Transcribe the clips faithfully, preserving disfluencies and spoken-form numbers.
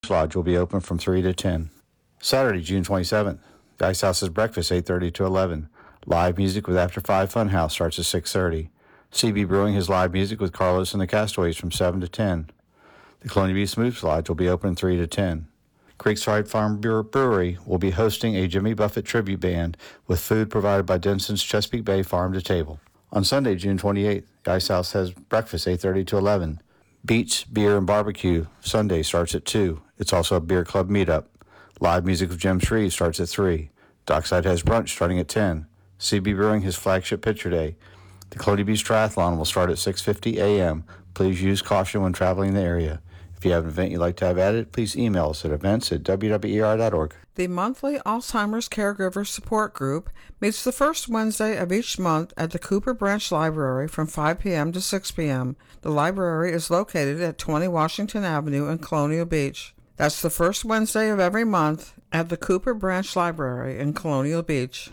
Blues Lodge will be open from three to ten. Saturday, June twenty-seventh, the Ice House's breakfast, eight thirty to eleven. Live music with After five Funhouse starts at six thirty. C B Brewing has live music with Carlos and the Castaways from seven to ten. The Colonial Beach Smooth Lodge will be open three to ten. Creekside Farm Brewery will be hosting a Jimmy Buffett tribute band with food provided by Denson's Chesapeake Bay Farm to Table. On Sunday, June twenty-eighth, the Ice House has breakfast, eight thirty to eleven. Beach, Beer, and Barbecue Sunday starts at two. It's also a beer club meetup. Live music with Jim Shreve starts at three. Dockside has brunch starting at ten. C B Brewing his flagship Pitcher Day. The Colonial Beach Triathlon will start at six fifty a.m. Please use caution when traveling in the area. If you have an event you'd like to have added, please email us at events at w w e r dot org. The monthly Alzheimer's Caregiver Support Group meets the first Wednesday of each month at the Cooper Branch Library from five p.m. to six p.m. The library is located at twenty Washington Avenue in Colonial Beach. That's the first Wednesday of every month at the Cooper Branch Library in Colonial Beach.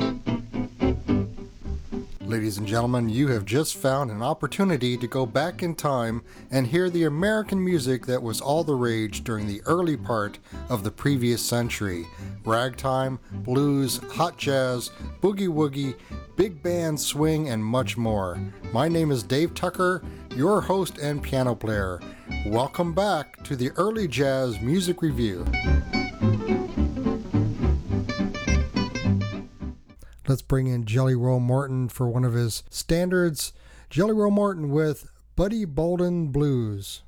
Ladies and gentlemen, you have just found an opportunity to go back in time and hear the American music that was all the rage during the early part of the previous century. Ragtime, blues, hot jazz, boogie woogie, big band swing, and much more. My name is Dave Tucker, your host and piano player. Welcome back to the Early Jazz Music Review. Let's bring in Jelly Roll Morton for one of his standards. Jelly Roll Morton with Buddy Bolden Blues.